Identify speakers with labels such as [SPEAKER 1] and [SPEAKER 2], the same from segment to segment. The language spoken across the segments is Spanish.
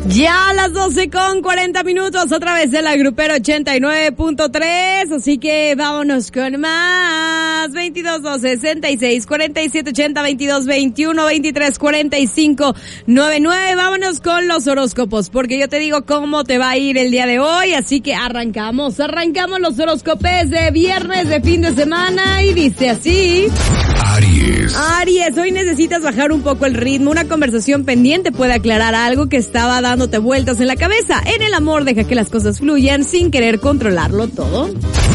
[SPEAKER 1] Ya a las 12:40 otra vez de la Grupera 89.3, así que vámonos con más. 22-2-66-47-80, 22-21-23-45-99. Vámonos con los horóscopos, porque yo te digo cómo te va a ir el día de hoy, así que arrancamos los horóscopes de viernes de fin de semana y dice así. Aries, hoy necesitas bajar un poco el ritmo. Una conversación pendiente puede aclarar algo que estaba dándote vueltas en la cabeza. En el amor, deja que las cosas fluyan sin querer controlarlo todo.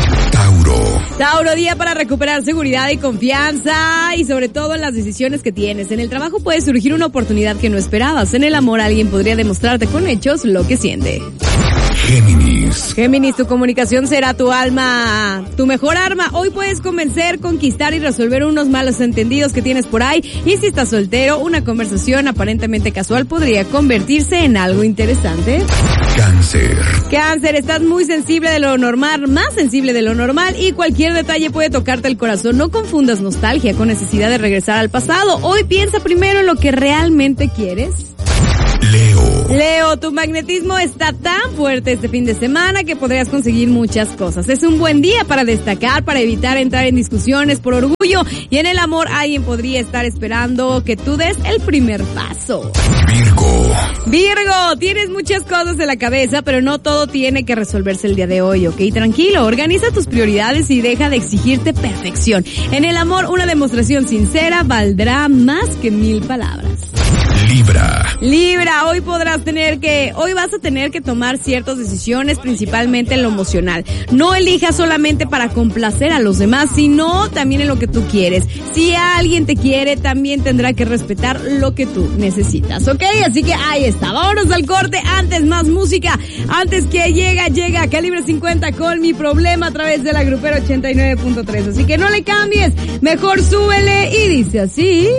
[SPEAKER 1] Tauro, día para recuperar seguridad y confianza y sobre todo en las decisiones que tienes. En el trabajo puede surgir una oportunidad que no esperabas. En el amor, alguien podría demostrarte con hechos lo que siente. Géminis, tu comunicación será tu mejor arma. Hoy puedes convencer, conquistar y resolver unos malos entendidos que tienes por ahí. Y si estás soltero, una conversación aparentemente casual podría convertirse en algo interesante. Cáncer, estás muy sensible de lo normal, más sensible de lo normal y cualquier detalle puede tocarte el corazón. No confundas nostalgia con necesidad de regresar al pasado. Hoy piensa primero en lo que realmente quieres. Leo, tu magnetismo está tan fuerte este fin de semana que podrías conseguir muchas cosas. Es un buen día para destacar, para evitar entrar en discusiones por orgullo y en el amor alguien podría estar esperando que tú des el primer paso. Virgo, tienes muchas cosas en la cabeza, pero no todo tiene que resolverse el día de hoy, ¿ok? Tranquilo, organiza tus prioridades y deja de exigirte perfección. En el amor, una demostración sincera valdrá más que 1000 palabras. Libra, hoy vas a tener que tomar ciertas decisiones, principalmente en lo emocional. No elijas solamente para complacer a los demás, sino también en lo que tú quieres. Si alguien te quiere, también tendrá que respetar lo que tú necesitas, ¿ok? Así que ahí está, vámonos al corte. Antes, más música. Antes que llega Calibre 50 con Mi Problema a través de la Grupera 89.3. Así que no le cambies, mejor súbele y dice así.